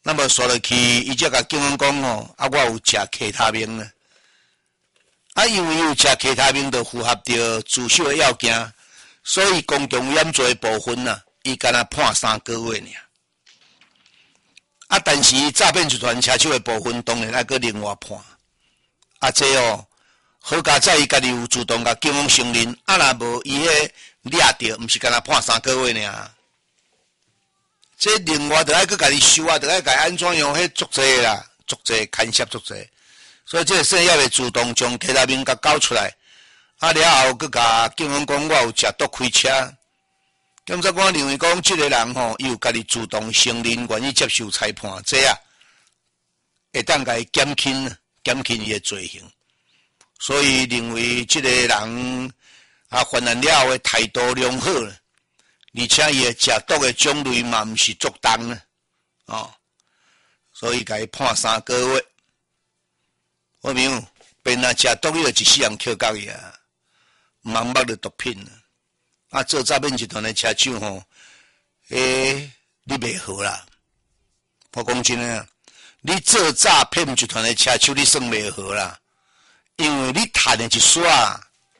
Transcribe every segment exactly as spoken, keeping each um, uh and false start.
那么刷落去，伊才甲警方讲吼，啊，我有食其他命呢。啊，因为有食其他命，就符合着自首的要件，所以公众严罪部分呐，伊敢若判三个月尔。啊，但是诈骗集团车手的部分，当然还阁另外判。啊，这哦，好佳在伊家己有主动甲警方承认，啊，若无伊迄掠着，毋是敢若判三个月尔。这另外着爱阁家己收啊，着爱家安怎样？迄足济啦，足济牵涉足济。所以这个姓叶会主动将其他面甲交出来，啊了后佮甲警方讲我有食毒开车，检察官认为讲这个人吼，伊有家己主动承认愿意接受裁判，这啊会当甲伊减轻减轻伊的罪行，所以认为这个人啊犯案了后的态度良好了，而且伊的食毒的种类嘛毋是足重呢，哦，所以甲伊判三个月。我明白，变啊食毒伊就一世人扣到伊啊，盲目的毒品啊！啊，做诈骗集团的车手吼，诶，你袂好啦！我讲真诶，你做诈骗集团的车手，你算袂好啦，因为你赚的一刷，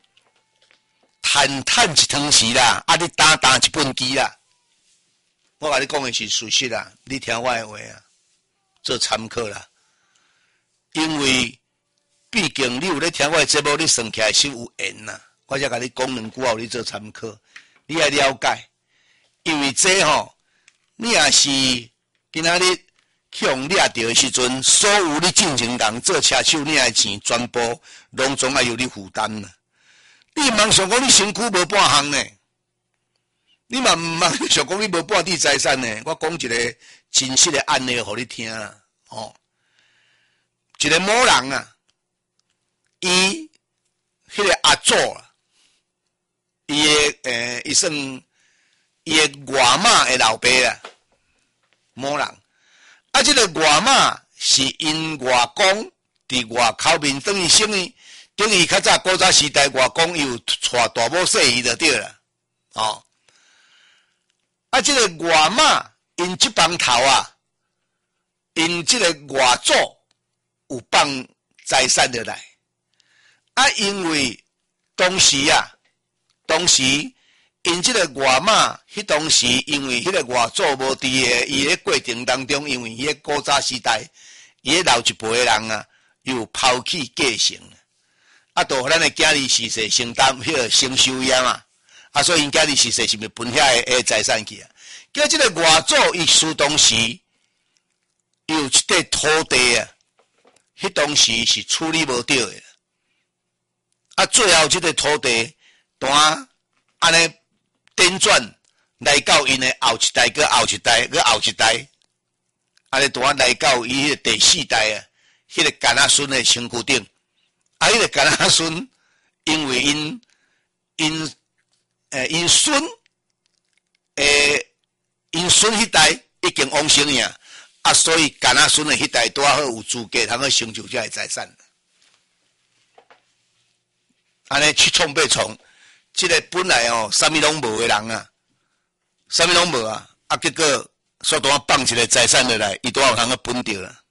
赚赚一汤匙啦，啊，你打打一本机啦。我甲你讲的是事实啦，你听我的话啊，做参考啦，因为。毕竟你有咧听我的节目，你算起来是有缘呐。我才甲你讲两句话，你做参考，你要了解。因为这吼，你也是今仔日去互掠着的时阵，所有你进前人做车手，你的钱全部拢总要由你负担啦。你茫想讲你身躯无半项呢？你嘛毋茫想讲你无半滴财产呢？我讲一个真实的案例互你听啦，哦，一个某人啊。伊迄个阿祖啊，伊诶诶，伊算伊诶外妈诶老爸啊，某人。啊，即、这个外妈是因外公伫外口面等于生意，等于较早古早时代外公有带大某细姨就对啦，哦。啊，即、这个外妈因即帮头啊，因即个外祖有放财产落来。啊，因为当时啊，当时因这个外妈，迄当时因为迄个外祖无伫诶，伊咧过程当中，因为迄个古早时代，伊咧老一辈诶人啊，又抛弃继承，啊，都互咱诶囝儿逝世承担迄个承受业嘛，啊，所以因囝儿逝世是咪分遐诶诶财产去啊？叫即个外祖伊书当时有一块土地啊，迄当时是处理无着诶。啊，最后这个土地单安尼颠转来到因的后一代，搁后一代，搁后一代，安尼单来到伊迄第四代啊，迄、那个干仔孙的身躯顶。啊，迄、那个干仔孙因为因因诶因孙诶因孙迄代已经往生呀，啊，所以干仔孙的迄代拄好有资格通去成就这个财产。安尼七创八创，即、这个本来哦，啥物拢无诶人啊，啥物拢无啊，啊结果煞当放一个财产落来，伊拄有通去分着啦。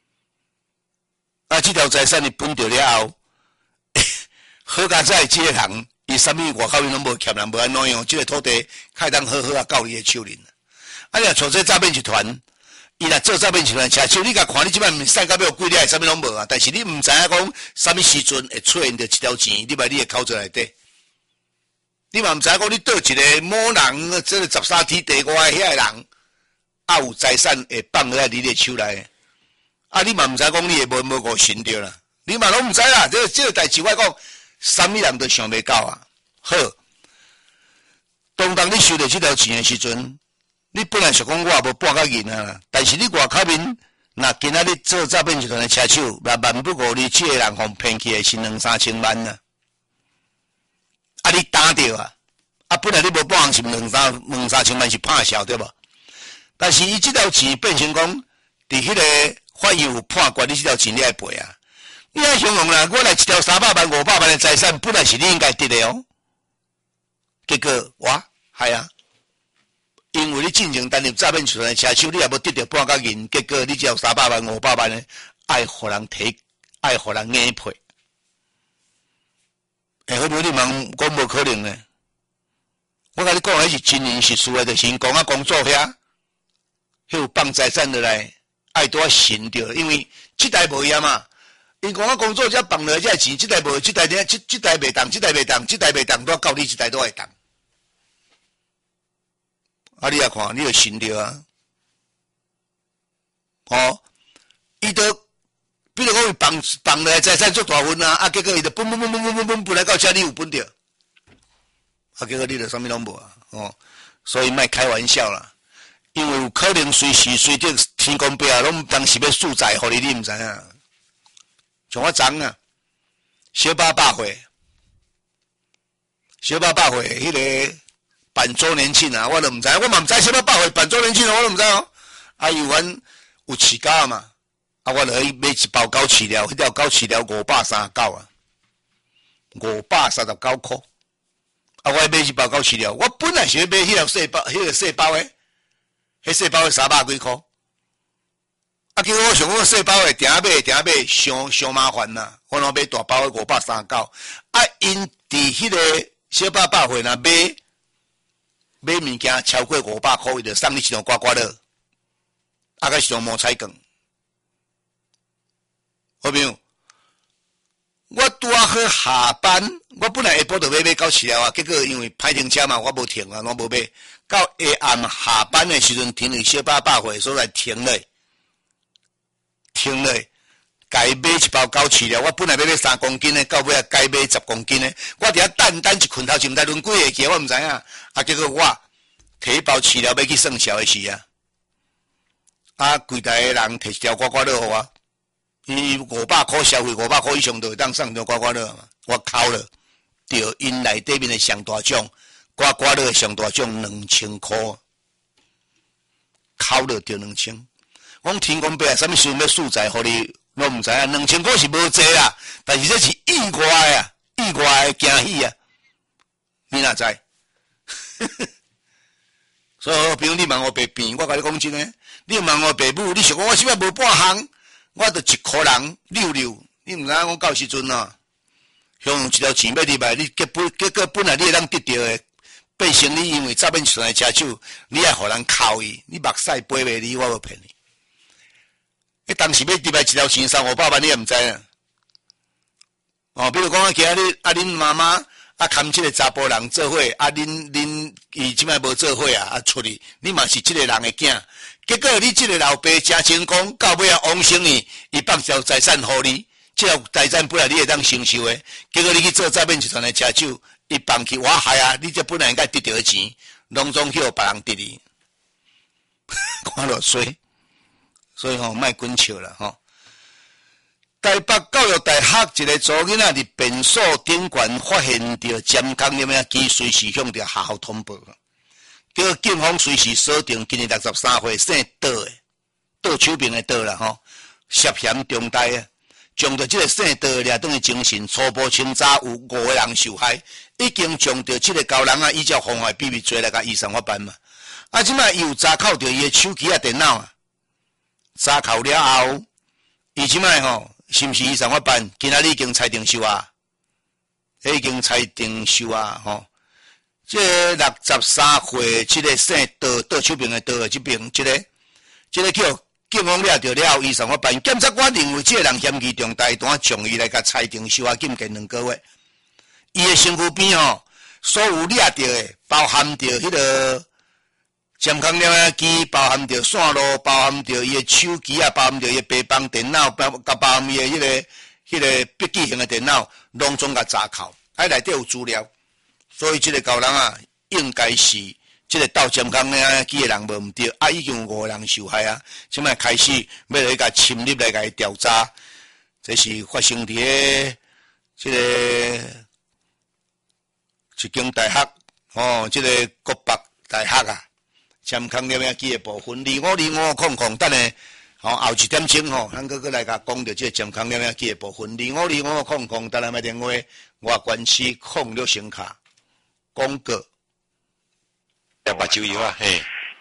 啊，即条财产伊分着了后，好佳在即个人，伊啥物外口面拢无欠人，无安怎样，即、这个土地开当好好啊，到你诶手里。啊，你若从这诈骗集团。伊若做诈骗集团车手，你甲看你即摆使到要几粒，啥物拢无啊？但是你毋知影讲啥物时阵会出现着一条钱，你把你诶口子内底，你嘛毋知影讲你倒一个某人，即个十三天地外遐个人，啊有财产会放在你诶手内，啊你嘛毋知讲你会无无误寻着啦，你嘛拢毋知啦。这这个代志我讲，啥物人都想袂到啊。好，当当你收到即条钱诶时阵。你本来想讲我也无半个银啊，但是你外口面，若今仔日做诈骗集团的车手，那万不过你这个人互骗去的是两三千万啊！啊，你打着啊！啊，本来你无半是两三两三千万是拍笑对无？但是伊这条钱变成讲，伫迄个法院有判决你这条钱你爱赔啊！你爱形容啦，我来一条三百万、五百万的财产，本来是你应该得的哦，结果哇，系啊！ 因为你进前担任诈骗集团的车手，你也无得到半角银，结果你只有三百万、五百万呢，爱互人提，爱互人硬配。哎，会不会你问讲无可能呢？我甲你讲，迄是真人实事的，就是因讲啊工作遐，迄有放财产落来，爱多信着，因为即台无样嘛。因讲啊工作才放落来才钱，即台无，即台呢，即即台袂当，即台袂当，即台袂当，都到你即台都会当。啊，你也看，你就信着啊。哦，伊都，比如讲伊放放落来财产做大份啊，啊，结果伊就本本本本本本本本来到遮你有本着。啊，结果你就啥物拢无啊，哦，所以莫开玩笑啦，因为有可能随时随地天公伯啊，拢当时要负债互你，你毋知影。像我昨啊，小八百岁，小八百岁迄个办周年庆啊，我都毋知，我嘛毋知小八百岁办周年庆，我都毋知哦。啊，有阮有饲狗嘛，啊，我就去买一包狗饲料，迄条狗饲料五百三十九啊，五百三十九箍。啊！我买一包狗饲料，我本来是要买迄条细包，迄个细包诶，迄细包诶三百几箍。啊，结果我想讲细包诶，定买定买，伤伤麻烦啦。我若买大包诶五百三十九。啊，因伫迄个小百百岁若买买物件超过五百箍，伊就送你一张刮刮乐，啊，甲上毛彩券。好朋友。我拄啊好下班，我本来下晡就要买狗饲料啊，结果因为歹停车嘛，我无停啊，我无买。到下暗下班的时阵，停伫小百百岁所在停咧，停咧，该买一包狗饲料，我本来要买三公斤的，到尾啊该买十公斤的，我伫遐等等一困头前，才轮几下去，我毋知影，啊，结果我摕一包饲料要去算钞的时啊，啊，柜台的人摕一条刮刮乐互我。伊五百块消费五百块以上就会当送张刮刮乐嘛，我扣了，着因内底面的上大奖，刮刮乐上大奖两千块，扣了着两千。我讲天公伯啊，啥物事要负债互你，我毋知影，两千块是无济啦，但是这是意外啊，意外的惊喜啊，你哪知？所以比如你问我爸变，我甲你讲真诶，你问我爸母，你想讲我是不是无半项？我着一箍人溜溜，你毋知影我到时阵啊，向用一条钱要入来，你结本结果本来你会当得到诶，变成你因为诈骗集团诶车手，你爱互人扣伊，你目屎飞袂离，我无骗你。你当时要入来一条钱三五百万，你也毋知影。哦，比如讲啊，今日啊，恁妈妈啊，牵即个查甫人做伙，啊，恁恁伊即摆无做伙啊，啊出去，你嘛是即个人诶囝。结果你这个老爸真成功，到尾啊王生伊，伊放条财产互你，这条财产本来你会当承受的，结果你去做诈骗集团的车手，伊放弃我害啊！你这本来应该得到的钱，拢总去互别人得哩，看落衰，所以吼莫滚笑啦吼。台北教育大学一个查囡仔伫便所顶悬发现着尖康里面机随时向着学校通报。叫警方随时锁定今年六十三岁姓倒的，倒手柄的倒啦吼，涉嫌重大啊！将着这个姓倒的掠倒去精神，初步清查有五个人受害，已经将着这个高人啊依照妨害秘密罪来甲移送法办嘛。啊，即摆伊有查扣着伊的手机啊、电脑啊，查扣了后，伊即摆吼是毋是移送法办？今仔日已经裁定收啊，已经裁定收啊吼。这六十三岁，这个姓倒倒手柄的倒的这边，这个这个叫警方抓到了后，伊上法办检察官认为这个人嫌疑重大，当将伊来甲裁定收押禁见两个月。伊的身躯边吼，所有抓到的，包含着迄个监控了机，包含着线路，包含着伊的手机啊，包含着伊的白板电脑，包甲包含伊的迄个迄个笔记型的电脑，拢总甲查扣，啊内底有资料。所以这个高人啊，应该是这个盗监控呢机的人无毋对，啊已经有五个人受害啊，即摆开始要来甲侵入来甲伊调查，这是发生伫个这个一间大学哦，这个国北大学啊，监控了呀机的部分，二五二五空空，等下吼后一点钟吼，咱搁搁来甲讲着这个监控了呀机的部分，二五二五空空，等下买电话外关区控六星卡。广告， 要把酒油啊，嘿，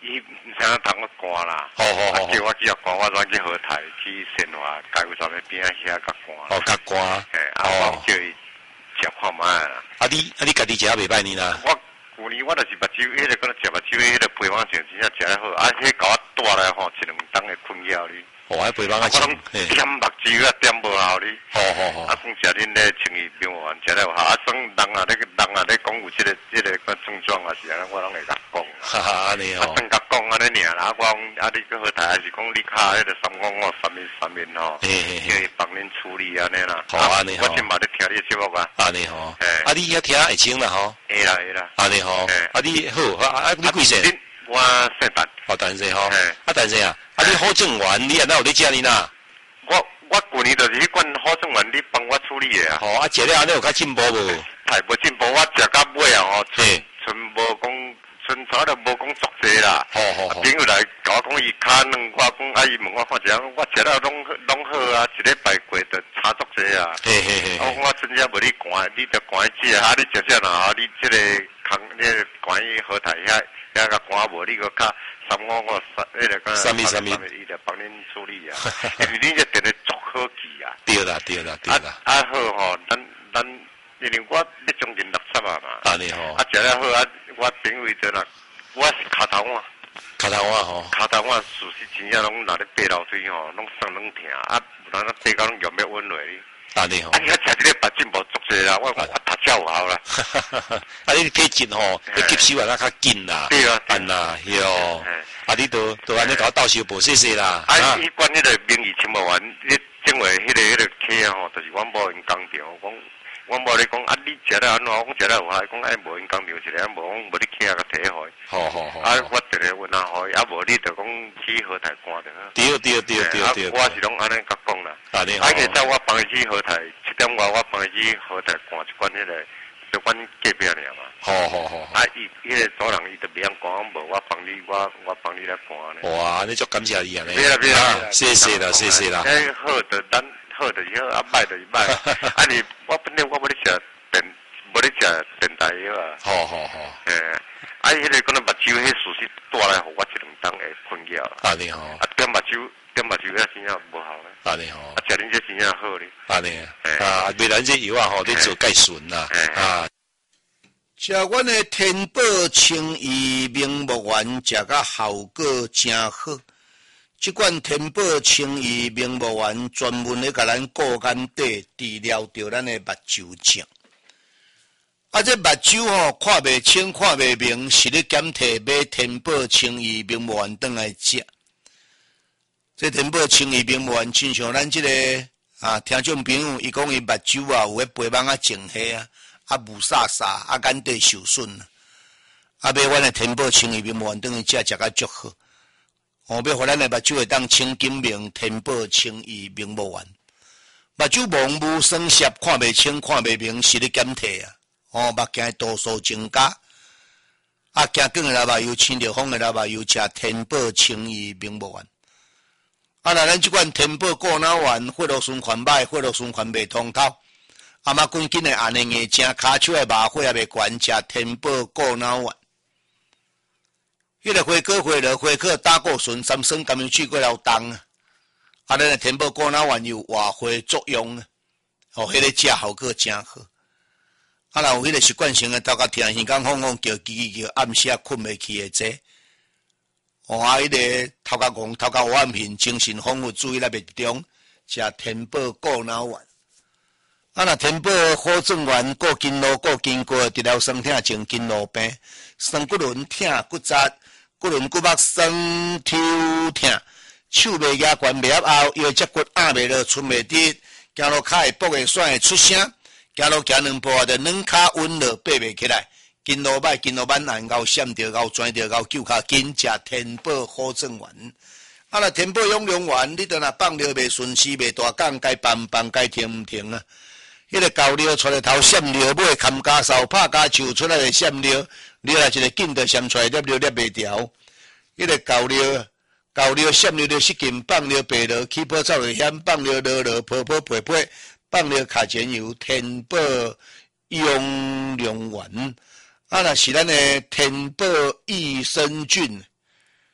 啥通我赶啦。 好好好。 叫我去啊赶，我转去河台去新华街有啥物边仔遐甲赶。 哦，甲赶。 嘿，啊，我叫伊食看卖啦。 啊你啊你家己食袂歹呢啦？ 我旧年我就是目睭，迄个可能食目睭，迄个配方上真正食得好，啊，迄甲我带来吼一两当会困扰你。 哦，迄配方啊， 我拢点目睭啊，点无效你。 好好好。 啊，讲食恁咧清气病完食得有效，啊，算人啊，咧人啊，咧讲有即个即个个症状啊，是安尼，我拢会甲讲。 哈哈，安尼哦。 啊，算甲讲安尼尔啦，啊，我讲啊，你去好台还是讲你卡迄个三公我三面三面吼， 嘿嘿嘿， 叫伊帮恁处理安尼啦。 好安尼吼。 我今嘛咧听你节目啊。 安尼吼。啊，你遐听会清啦吼。 会啦会啦。 安尼吼。啊，你好，啊啊，你几岁？ 我姓陈。 哦，陈姓吼。啊，陈姓啊，啊，你好正元，你啊，哪有咧食呢啦？ 我我旧年就是迄款好正元，你帮我处理的啊。 吼，啊，食了安尼有较进步无？ 太无进步，我食到尾啊吼，剩剩无讲，剩差都无讲足济啦。 好好好。 朋友来甲我讲伊骹软，我讲啊伊问我看一下，我食了拢拢好啊，一礼拜过就差足济啊。 嘿嘿嘿。 我讲我真正无你管，你着管伊食啊，你食啥啦？你即个空，你管伊好台遐遐个管无，你个较。三五五三，迄个讲三米三米， 伊就帮恁处理啊。因为你这电的足好记啊。 对啦对啦对啦。 啊好吼，咱咱因为我要将近六十啊嘛。 安尼吼。 啊食了好啊，我朋友真啊，我是骹头碗。 骹头碗吼。骹头碗事实真正拢拿咧爬楼梯吼，拢酸拢疼啊，有人爬到拢用要温落哩。 安尼吼。 啊，你食一个白进步足济啦，我我读册有效啦。 啊，你体质吼，你吸收啊较紧啦。 对啊。 安啦，哟。啊，你都都安尼甲我倒手无谢谢啦。 啊，伊管迄个名义签无完，你整话迄个迄个客吼，就是阮某因工厂，讲阮某咧讲啊，你食了安怎？我讲食了有效，讲哎无因工厂一个，无讲无你客个体互伊。 好好好。 啊，我直个问下互伊，啊无你着讲去河台看着。 对对对对对。 啊，我是拢安尼甲讲啦。 安尼好。 啊，其实我帮伊去河台，七点外我帮伊去河台看一罐迄个。就阮隔壁尔嘛， 好好好。 啊，伊迄个主人伊就袂晓讲，无我帮你，我我帮你来看呢。 哇，你足感谢你啊！ 别啦别啦， 谢谢啦谢谢啦。 哎，好的，咱好的以后啊，歹的歹。啊，你我本来我无咧食电，无咧食电台药啊。 好好好。 诶，啊，迄个可能目睭迄事实带来互我一两当诶困扰。 啊，你好。 啊，点目睭点目睭啊，真正无效咧。 啊，你好。 啊，食恁这真正好咧。 啊，你啊，未然这药啊，吼，你做介顺啦。啊。食阮的天宝清怡明目丸，食甲效果真好。即款天宝清怡明目丸专门咧甲咱顾眼底治疗着咱的目睭症。啊，这目睭吼看袂清、看袂明，是咧检体买天宝清怡明目丸转来食。这天宝清怡明目丸，亲像咱即、这个啊听众朋友，伊讲伊目睭啊有迄白芒啊净黑啊。啊，雾煞煞，啊，眼底受损，啊，买阮的天宝清怡明目丸等于食食甲足好，哦，要互咱的目睭会当清金明，天宝清怡明目丸，目睭蒙雾酸涩，看袂清，看袂明，是咧检体啊，哦，目镜度数增加，啊，惊光的老目油，清着风的老目油，食天宝清怡明目丸，啊，若咱即款天宝过脑丸，血路循环歹，血路循环袂通透。阿妈赶紧的按呢硬正，骹手的麻花也袂悬，食天宝过脑丸。迄个花果、花螺、花壳、打果醇、三酸甘油去过了重啊！啊，咱的天宝过脑丸有活血作用啊！哦，迄个食效果真好。啊，若有迄个习惯性的头壳疼，耳讲晃晃叫、叽叽叫，暗时啊困袂去的这。哦，啊，迄个头壳戆、头壳黑暗片、精神恍惚、注意力袂集中，食天宝过脑丸。啊，若天宝好状元，过筋络、过筋骨，治疗酸痛、静筋络病，酸骨轮疼、骨折、骨轮骨膜酸抽疼，手袂举悬袂合后，腰脊骨压袂落，伸袂直，行路骹会跛会甩会出声，行路行两步啊，就软骹稳落，爬袂起来，筋络歹、筋络慢硬、咬闪着、咬转着、咬揪骹紧，食天宝好状元。啊，若天宝养良丸，你倒若放尿袂顺时，袂大讲，该放放，该停毋停啊。迄个高尿出来头闪尿，尾砍家扫拍家树出来个闪尿，尿来一个紧就闪出来，粒尿粒袂调。迄个高尿高尿闪尿就失禁，放尿白落，起泡走危险，放尿落落泡泡沫沫，放尿卡钱油，天宝养良丸。啊，若是咱的天宝益生菌，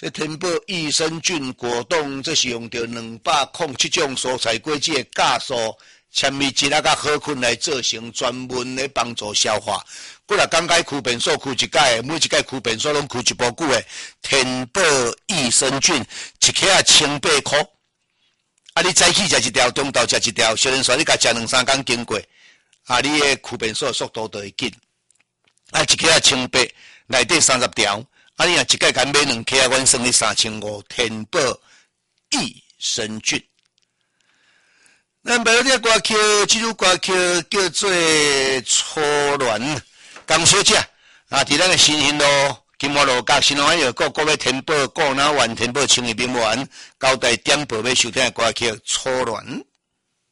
这天宝益生菌果冻，这是用到两百零七种蔬菜果子的酵素、纤维质啊，甲好菌来做成，专门咧帮助消化。过来刚开驱便所驱一盖，每一盖驱便所拢驱一包久的天宝益生菌，一克啊千八块。啊，你早起食一条，中昼食一条，小人说你甲食两三工经过，啊，你的驱便所速度就会紧。啊，一克啊千八，内底三十条。啊，你若一盖敢买两克啊，阮算你三千五。天宝益生菌。咱白了这歌曲，这首歌曲叫做《初恋》，江小姐啊，伫咱个新兴路、金华路甲新华药局各位天宝、顾南湾天宝青义兵员交代点播要收听的歌曲《初恋》。